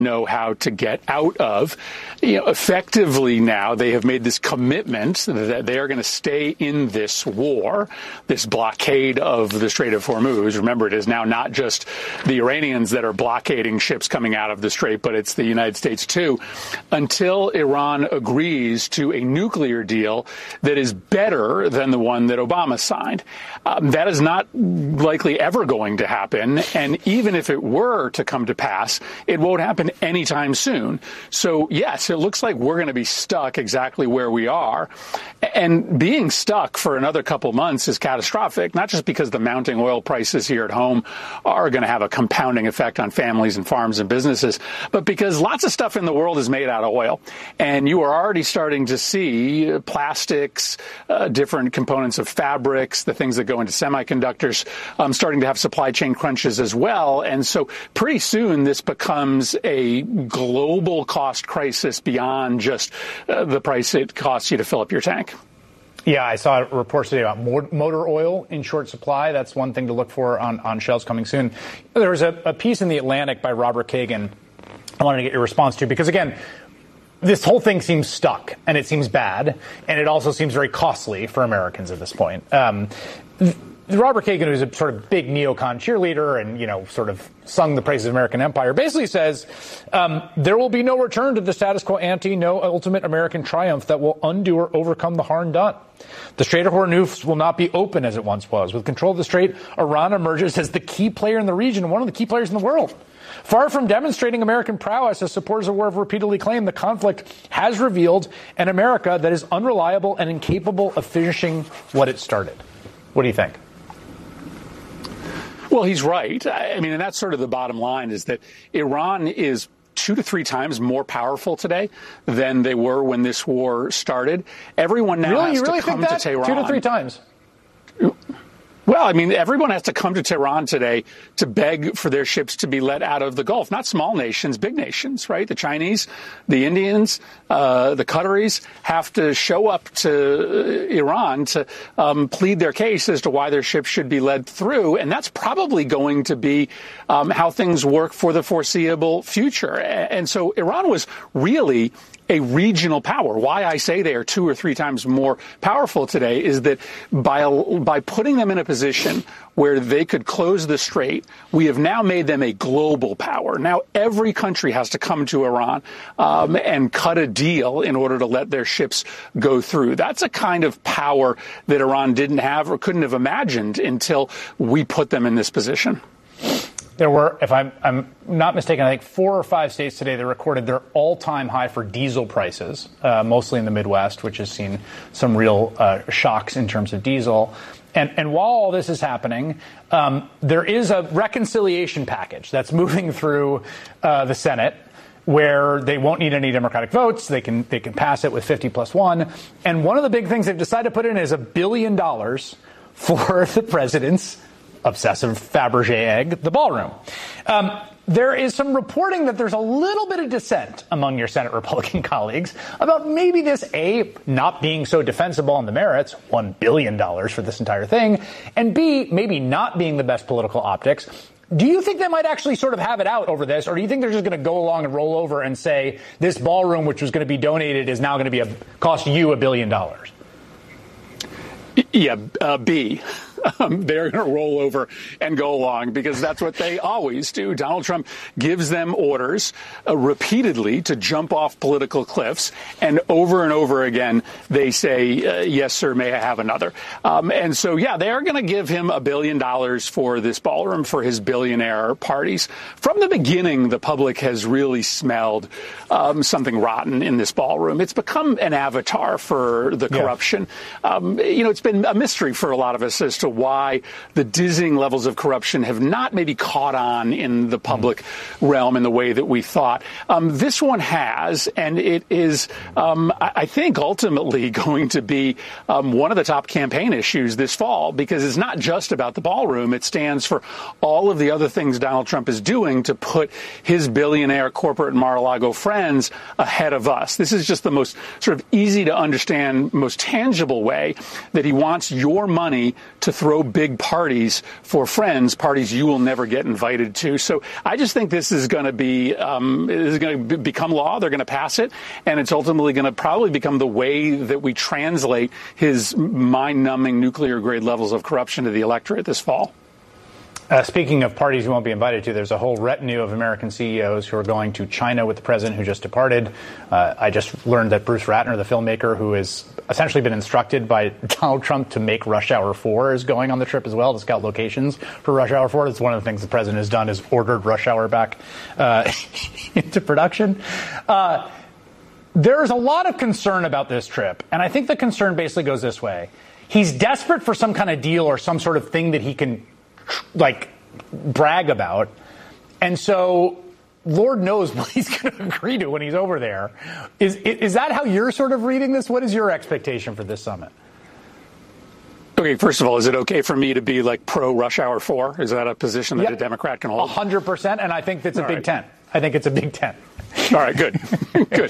know how to get out of. Effectively now they have made this commitment that they are going to stay in this war, this blockade of the Strait of Hormuz. Remember, it is now not just the Iranians that are blockading ships coming out of the Strait, but it's the United States too, until Iran agrees to a nuclear deal that is better than the one that Obama signed. That is not likely ever going to happen. And even if it were to come to pass, it won't happen anytime soon. So, yes, it looks like we're going to be stuck exactly where we are. And being stuck for another couple months is catastrophic, not just because the mounting oil prices here at home are going to have a compounding effect on families and farms and businesses, but because lots of stuff in the world is made out of oil. And you are already starting to see plastics, different components of fabrics, the things that go into semiconductors, starting to have supply chain crunches as well. And so pretty soon this becomes a global cost crisis beyond just the price it costs you to fill up your tank. Yeah, I saw reports today about motor oil in short supply. That's one thing to look for on shelves coming soon. There was a piece in The Atlantic by Robert Kagan I wanted to get your response to, because, again, this whole thing seems stuck, and it seems bad, and it also seems very costly for Americans at this point. Robert Kagan, who's a sort of big neocon cheerleader and, sort of sung the praises of American empire, basically says there will be no return to the status quo ante, no ultimate American triumph that will undo or overcome the harm done. The Strait of Hormuz will not be open as it once was. With control of the Strait, Iran emerges as the key player in the region, one of the key players in the world. Far from demonstrating American prowess, as supporters of war have repeatedly claimed, the conflict has revealed an America that is unreliable and incapable of finishing what it started. What do you think? Well, he's right. I mean, and that's sort of the bottom line, is that Iran is 2 to 3 times more powerful today than they were when this war started. Everyone now has to come to Tehran. 2 to 3 times? Well, I mean, everyone has to come to Tehran today to beg for their ships to be let out of the Gulf. Not small nations, big nations, right? The Chinese, the Indians, the Qataris have to show up to Iran to plead their case as to why their ships should be led through. And that's probably going to be how things work for the foreseeable future. And so Iran was really a regional power. Why I say they are 2 or 3 times more powerful today is that by putting them in a position where they could close the strait, we have now made them a global power. Now every country has to come to Iran and cut a deal in order to let their ships go through. That's a kind of power that Iran didn't have or couldn't have imagined until we put them in this position. There were, if I'm not mistaken, I think 4 or 5 states today that recorded their all-time high for diesel prices, mostly in the Midwest, which has seen some real shocks in terms of diesel. And while all this is happening, there is a reconciliation package that's moving through the Senate, where they won't need any Democratic votes. They can pass it with 50+1. And one of the big things they've decided to put in is $1 billion for the president's obsessive Fabergé egg, the ballroom. There is some reporting that there's a little bit of dissent among your Senate Republican colleagues about maybe this, A, not being so defensible on the merits, $1 billion for this entire thing, and B, maybe not being the best political optics. Do you think they might actually sort of have it out over this, or do you think they're just going to go along and roll over and say this ballroom, which was going to be donated, is now going to cost you $1 billion? Yeah, B. They're going to roll over and go along because that's what they always do. Donald Trump gives them orders repeatedly to jump off political cliffs. And over again, they say, yes, sir, may I have another? And so, yeah, they are going to give him $1 billion for this ballroom, for his billionaire parties. From the beginning, the public has really smelled something rotten in this ballroom. It's become an avatar for the corruption. It's been a mystery for a lot of us as to why the dizzying levels of corruption have not maybe caught on in the public realm in the way that we thought. This one has, and it is, I think, ultimately going to be one of the top campaign issues this fall, because it's not just about the ballroom. It stands for all of the other things Donald Trump is doing to put his billionaire corporate Mar-a-Lago friends ahead of us. This is just the most sort of easy to understand, most tangible way that he wants your money to throw big parties for friends, parties you will never get invited to. So I just think this is going to become law. They're going to pass it, and it's ultimately going to probably become the way that we translate his mind-numbing nuclear-grade levels of corruption to the electorate this fall. Speaking of parties you won't be invited to, there's a whole retinue of American CEOs who are going to China with the president who just departed. I just learned that Bruce Ratner, the filmmaker who has essentially been instructed by Donald Trump to make Rush Hour 4, is going on the trip as well to scout locations for Rush Hour 4. That's one of the things the president has done, is ordered Rush Hour back into production. There's a lot of concern about this trip, and I think the concern basically goes this way. He's desperate for some kind of deal or some sort of thing that he can brag about. And so Lord knows what he's going to agree to when he's over there. Is that how you're sort of reading this? What is your expectation for this summit? Okay, first of all, is it okay for me to be pro Rush Hour 4? Is that a position that a Democrat can hold? 100%, and I think that's a big tent. I think it's a big tent. All right, good, good.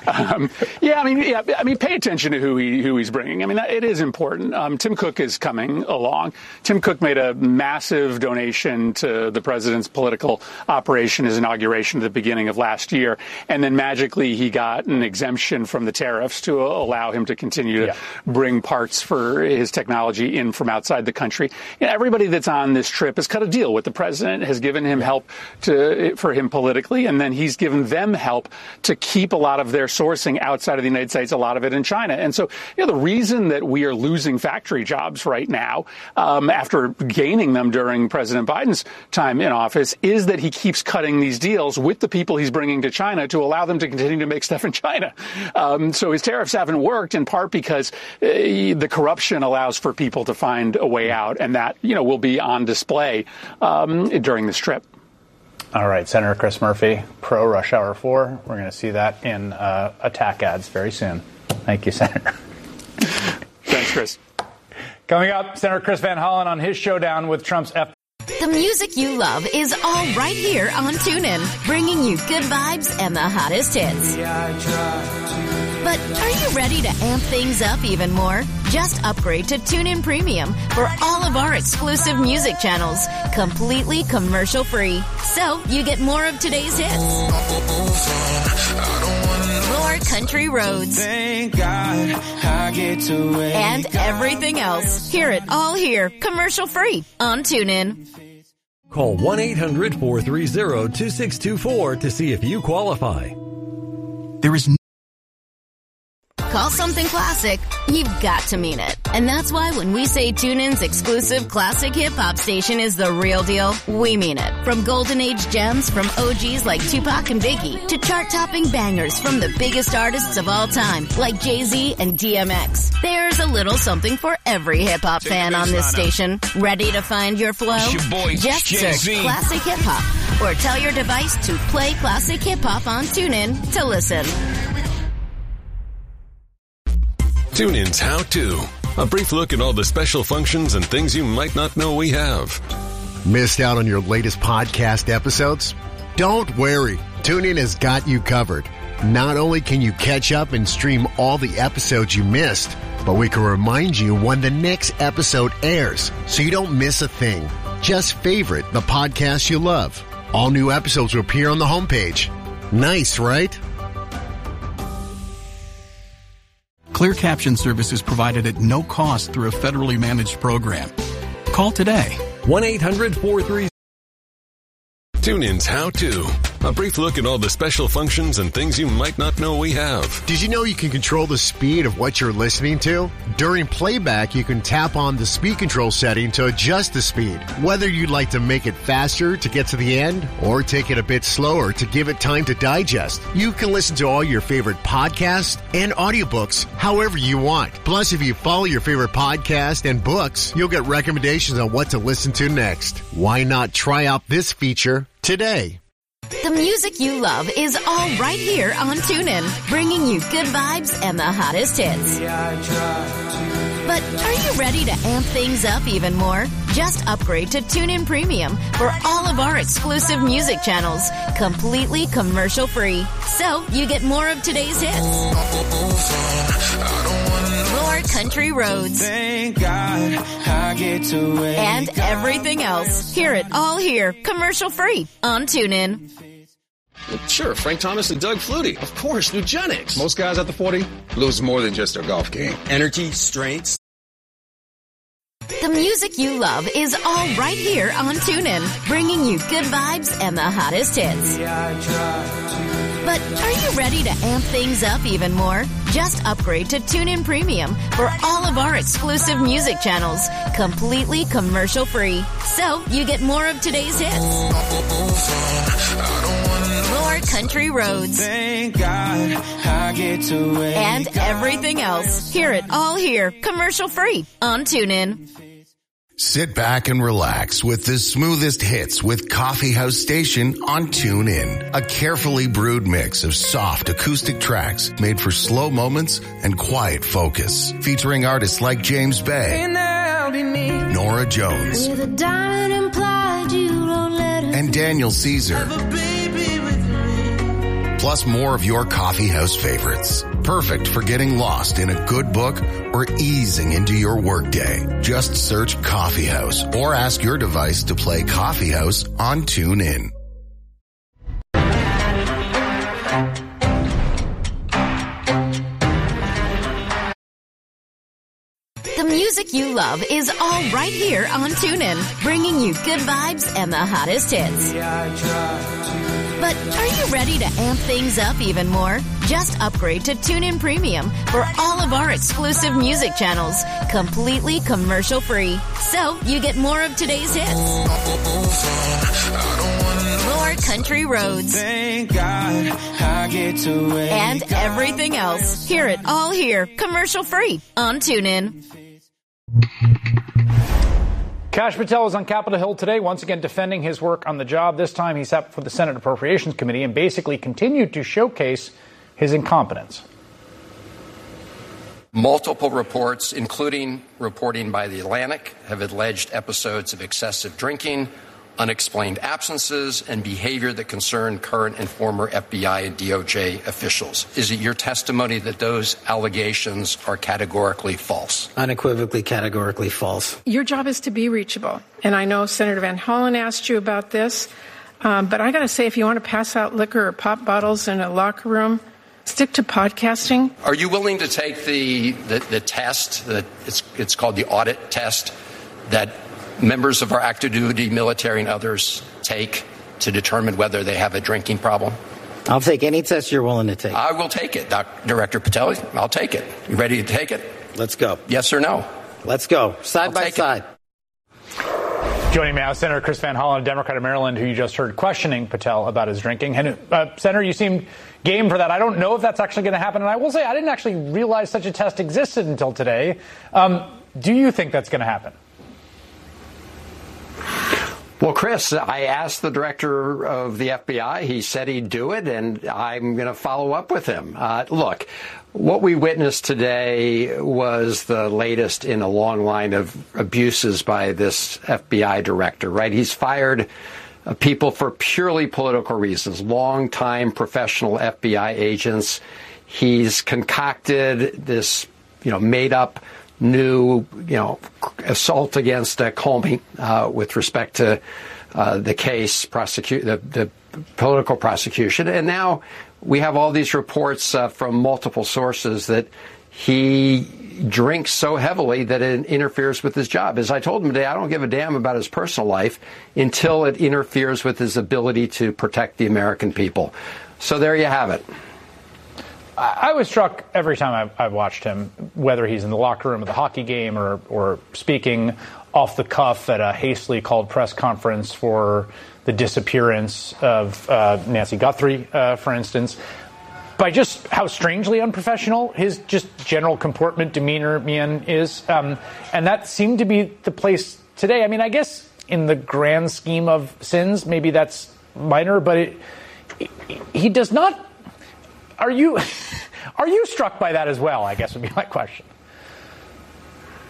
Pay attention to who he's bringing. I mean, it is important. Tim Cook is coming along. Tim Cook made a massive donation to the president's political operation, his inauguration at the beginning of last year, and then magically he got an exemption from the tariffs to allow him to continue to bring parts for his technology in from outside the country. Everybody that's on this trip has cut a deal with the president, has given him help for him politically, and then he's given them help to keep a lot of their sourcing outside of the United States, a lot of it in China. And so, the reason that we are losing factory jobs right now, after gaining them during President Biden's time in office, is that he keeps cutting these deals with the people he's bringing to China to allow them to continue to make stuff in China. So his tariffs haven't worked, in part because the corruption allows for people to find a way out, and that, will be on display during this trip. All right, Senator Chris Murphy, pro Rush Hour 4. We're going to see that in attack ads very soon. Thank you, Senator. Thanks, Chris. Coming up, Senator Chris Van Hollen on his showdown with Trump's The music you love is all right here on TuneIn, bringing you good vibes and the hottest hits. But are you ready to amp things up even more? Just upgrade to TuneIn Premium for all of our exclusive music channels, completely commercial-free. So you get more of today's hits, more country roads, thank God I get to and everything else. Hear it all here, commercial-free on TuneIn. Call 1-800-430-2624 to see if you qualify. There is Call something classic, you've got to mean it. And that's why when we say TuneIn's exclusive classic hip-hop station is the real deal, we mean it. From golden age gems from OGs like Tupac and Biggie to chart-topping bangers from the biggest artists of all time like Jay-Z and DMX. There's a little something for every hip-hop fan on this station. Ready to find your flow? Just search Classic Hip-Hop or tell your device to play Classic Hip-Hop on TuneIn to listen. TuneIn's How To. A brief look at all the special functions and things you might not know we have. Missed out on your latest podcast episodes? Don't worry. TuneIn has got you covered. Not only can you catch up and stream all the episodes you missed, but we can remind you when the next episode airs so you don't miss a thing. Just favorite the podcast you love. All new episodes will appear on the homepage. Nice, right? Clear caption service is provided at no cost through a federally managed program. Call today. 1-800-430. TuneIn's How To. A brief look at all the special functions and things you might not know we have. Did you know you can control the speed of what you're listening to? During playback, you can tap on the speed control setting to adjust the speed. Whether you'd like to make it faster to get to the end or take it a bit slower to give it time to digest, you can listen to all your favorite podcasts and audiobooks however you want. Plus, if you follow your favorite podcast and books, you'll get recommendations on what to listen to next. Why not try out this feature today? The music you love is all right here on TuneIn, bringing you good vibes and the hottest hits. But are you ready to amp things up even more? Just upgrade to TuneIn Premium for all of our exclusive music channels, completely commercial-free. So you get more of today's hits, more country roads, Thank God I get to wake and everything else. Hear it all here, commercial-free on TuneIn. Sure, Frank Thomas and Doug Flutie. Of course, Nugenics. Most guys at the 40 lose more than just their golf game. Energy, strength. The music you love is all right here on TuneIn, bringing you good vibes and the hottest hits. But are you ready to amp things up even more? Just upgrade to TuneIn Premium for all of our exclusive music channels, completely commercial-free. So you get more of today's hits, more country roads, Thank God I get to wake and everything else. Hear it all here, commercial-free on TuneIn. Sit back and relax with the smoothest hits with Coffee House Station on TuneIn. A carefully brewed mix of soft acoustic tracks made for slow moments and quiet focus. Featuring artists like James Bay, Nora Jones, and Daniel Caesar. Plus more of your coffee house favorites. Perfect for getting lost in a good book or easing into your workday. Just search Coffee House or ask your device to play Coffee House on TuneIn. The music you love is all right here on TuneIn, bringing you good vibes and the hottest hits. But are you ready to amp things up even more? Just upgrade to TuneIn Premium for all of our exclusive music channels, completely commercial-free. So you get more of today's hits, more country roads, Thank God I get to wake and everything else. Hear it all here, commercial-free on TuneIn. Kash Patel was on Capitol Hill today, once again defending his work on the job. This time he sat before the Senate Appropriations Committee and basically continued to showcase his incompetence. Multiple reports, including reporting by The Atlantic, have alleged episodes of excessive drinking, unexplained absences, and behavior that concern current and former FBI and DOJ officials. Is it your testimony that those allegations are categorically false? Unequivocally, categorically false. Your job is to be reachable. And I know Senator Van Hollen asked you about this. But I got to say, if you want to pass out liquor or pop bottles in a locker room, stick to podcasting. Are you willing to take the test, that it's called the audit test, that members of our active duty military and others take to determine whether they have a drinking problem? I'll take any test you're willing to take. I will take it, Director Patel. I'll take it. You ready to take it? Let's go. Yes or no? Let's go. Side by side. Joining me now, Senator Chris Van Hollen, a Democrat of Maryland, who you just heard questioning Patel about his drinking. And Senator, you seemed game for that. I don't know if that's actually going to happen. And I will say I didn't actually realize such a test existed until today. Do you think that's going to happen? Well, Chris, I asked the director of the FBI. He said he'd do it, and I'm going to follow up with him. Look, what we witnessed today was the latest in a long line of abuses by this FBI director, right? He's fired people for purely political reasons, longtime professional FBI agents. He's concocted this, made-up new, assault against Comey with respect to the case, the political prosecution. And now we have all these reports from multiple sources that he drinks so heavily that it interferes with his job. As I told him today, I don't give a damn about his personal life until it interferes with his ability to protect the American people. So there you have it. I was struck every time I've watched him, whether he's in the locker room at the hockey game or speaking off the cuff at a hastily called press conference for the disappearance of Nancy Guthrie, for instance, by just how strangely unprofessional his just general comportment, demeanor, mien is. And that seemed to be the place today. I mean, I guess in the grand scheme of sins, maybe that's minor, but he does not. Are you struck by that as well, I guess would be my question.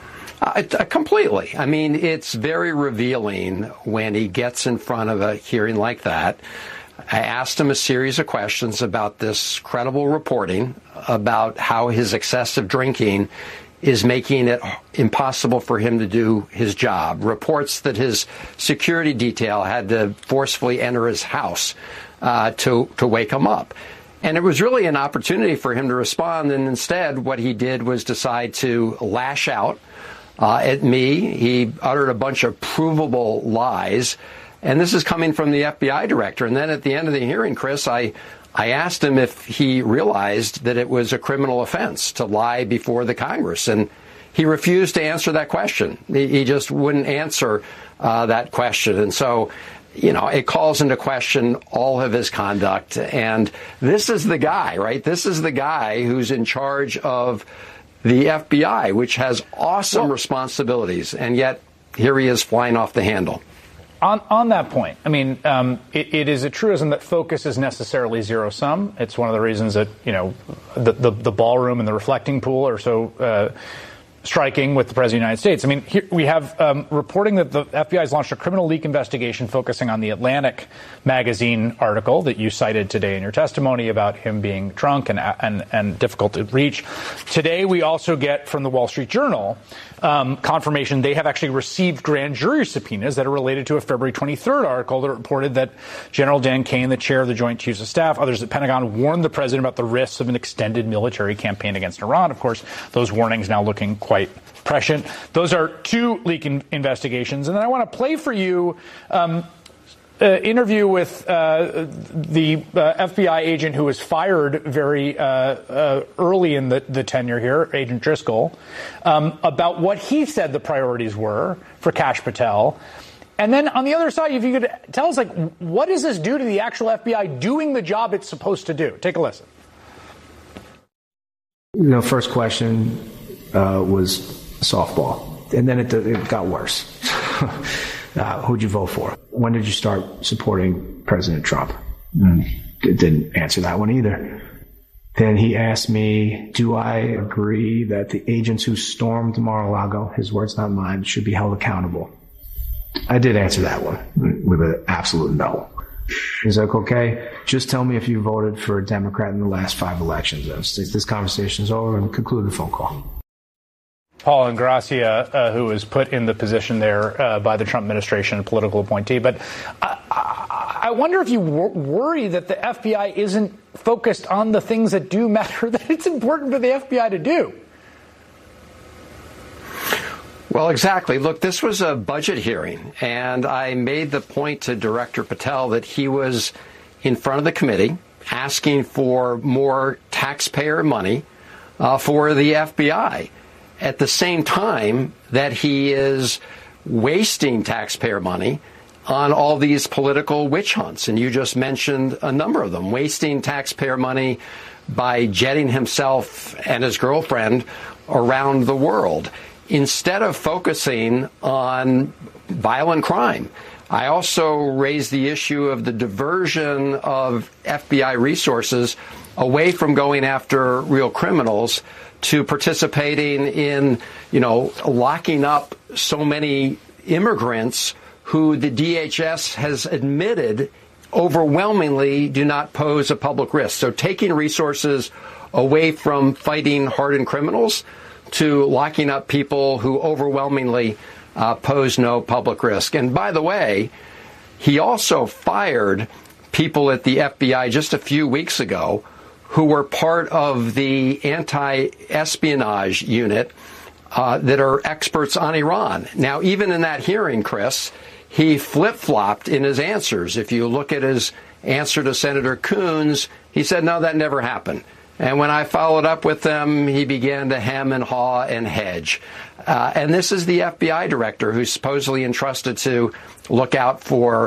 Completely. I mean, it's very revealing when he gets in front of a hearing like that. I asked him a series of questions about this credible reporting about how his excessive drinking is making it impossible for him to do his job. Reports that his security detail had to forcefully enter his house to wake him up. And it was really an opportunity for him to respond, and instead what he did was decide to lash out at me. He uttered a bunch of provable lies, and this is coming from the FBI director. And then at the end of the hearing, Chris, I asked him if he realized that it was a criminal offense to lie before the Congress, and he refused to answer that question. He just wouldn't answer that question. And so, it calls into question all of his conduct. And this is the guy, right? This is the guy who's in charge of the FBI, which has awesome responsibilities. And yet here he is flying off the handle. On that point, I mean, it is a truism that focus is necessarily zero sum. It's one of the reasons that, the ballroom and the reflecting pool are so striking with the President of the United States. I mean, here we have reporting that the FBI has launched a criminal leak investigation focusing on the Atlantic magazine article that you cited today in your testimony about him being drunk and difficult to reach. Today, we also get from the Wall Street Journal confirmation they have actually received grand jury subpoenas that are related to a February 23rd article that reported that General Dan Kane, the chair of the Joint Chiefs of Staff, others at Pentagon warned the president about the risks of an extended military campaign against Iran. Of course, those warnings now looking quite prescient. Those are two leak investigations. And then I want to play for you interview with the FBI agent who was fired very early in the tenure here, Agent Driscoll, about what he said the priorities were for Kash Patel. And then on the other side, if you could tell us, what does this do to the actual FBI doing the job it's supposed to do? Take a listen. First question was softball, and then it got worse. Who'd you vote for? When did you start supporting President Trump? It didn't answer that one either. Then he asked me, do I agree that the agents who stormed Mar-a-Lago, his words not mine, should be held accountable? I did answer that one with an absolute no. He's like, okay, just tell me if you voted for a Democrat in the last 5 elections. This conversation's over, and conclude the phone call. Paul Ingrassia, who was put in the position there by the Trump administration, a political appointee. But I wonder if you worry that the FBI isn't focused on the things that do matter, that it's important for the FBI to do. Well, exactly. Look, this was a budget hearing, and I made the point to Director Patel that he was in front of the committee asking for more taxpayer money for the FBI, at the same time that he is wasting taxpayer money on all these political witch hunts. And you just mentioned a number of them, wasting taxpayer money by jetting himself and his girlfriend around the world instead of focusing on violent crime. I also raised the issue of the diversion of FBI resources away from going after real criminals to participating in, locking up so many immigrants who the DHS has admitted overwhelmingly do not pose a public risk. So taking resources away from fighting hardened criminals to locking up people who overwhelmingly pose no public risk. And by the way, he also fired people at the FBI just a few weeks ago who were part of the anti-espionage unit that are experts on Iran. Now, even in that hearing, Chris, he flip-flopped in his answers. If you look at his answer to Senator Coons, he said, no, that never happened. And when I followed up with them, he began to hem and haw and hedge. And this is the FBI director who's supposedly entrusted to look out for,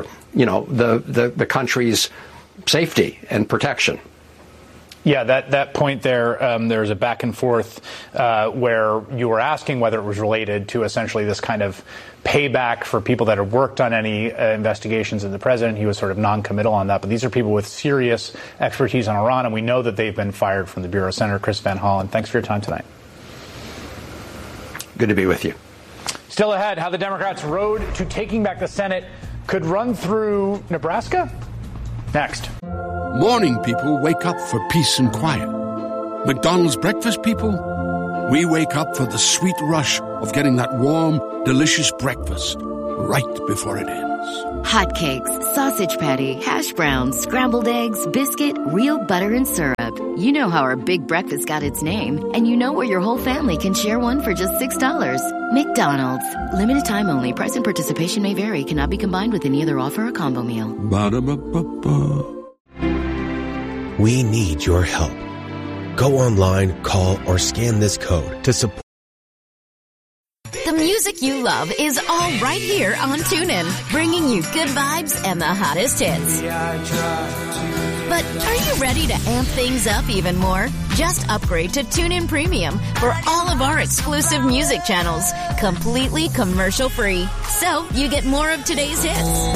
the country's safety and protection. Yeah, that point there, there's a back and forth where you were asking whether it was related to essentially this kind of payback for people that have worked on any investigations in the president. He was sort of non-committal on that. But these are people with serious expertise on Iran, and we know that they've been fired from the Bureau. Senator Chris Van Hollen, thanks for your time tonight. Good to be with you. Still ahead, how the Democrats' road to taking back the Senate could run through Nebraska? Next. Morning people wake up for peace and quiet. McDonald's breakfast people, we wake up for the sweet rush of getting that warm, delicious breakfast right before it ends. Hotcakes, sausage patty, hash browns, scrambled eggs, biscuit, real butter and syrup. You know how our big breakfast got its name, and you know where your whole family can share one for just $6. McDonald's. Limited time only. Price and participation may vary. Cannot be combined with any other offer or combo meal. Ba-da-ba-ba-ba. We need your help. Go online, call, or scan this code to support. The music you love is all right here on TuneIn, bringing you good vibes and the hottest hits. But are you ready to amp things up even more? Just upgrade to TuneIn Premium for all of our exclusive music channels, completely commercial-free. So you get more of today's hits,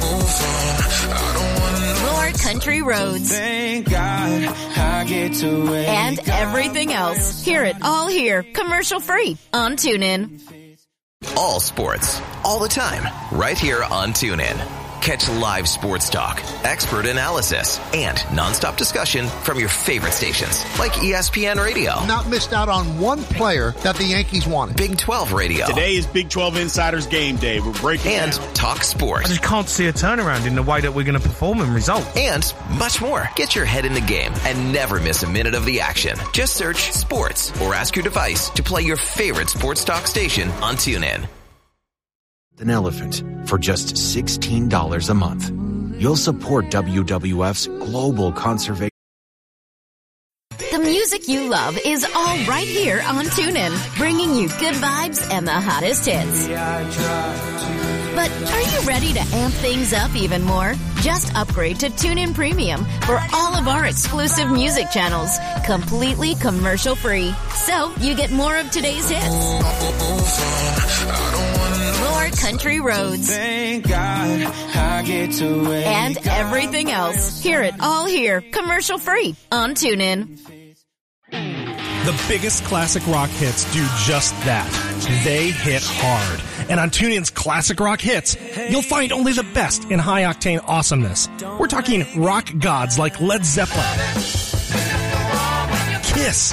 more country roads, Thank God I get to wake and everything else. Hear it all here, commercial-free on TuneIn. All sports, all the time, right here on TuneIn. Catch live sports talk, expert analysis, and nonstop discussion from your favorite stations like ESPN Radio. Not missed out on one player that the Yankees wanted. Big 12 Radio. Today is Big 12 Insiders Game Day. We're breaking and down. Talk sports. I just can't see a turnaround in the way that we're going to perform and result. And much more. Get your head in the game and never miss a minute of the action. Just search sports or ask your device to play your favorite sports talk station on TuneIn. An elephant for just $16 a month. You'll support WWF's global conservation. The music you love is all right here on TuneIn, bringing you good vibes and the hottest hits. But are you ready to amp things up even more? Just upgrade to TuneIn Premium for all of our exclusive music channels, completely commercial-free. So you get more of today's hits, more country roads, Thank God I get to wake and everything else. Hear it all here, commercial-free on TuneIn. The biggest classic rock hits do just that. They hit hard. And on TuneIn's Classic Rock Hits, you'll find only the best in high-octane awesomeness. We're talking rock gods like Led Zeppelin, Kiss,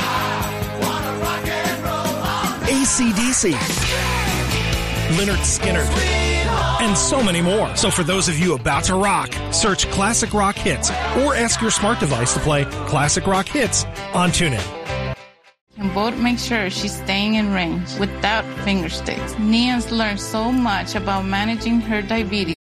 AC/DC, Lynyrd Skynyrd, and so many more. So for those of you about to rock, search Classic Rock Hits or ask your smart device to play Classic Rock Hits on TuneIn. And both make sure she's staying in range without finger sticks. Nia's learned so much about managing her diabetes.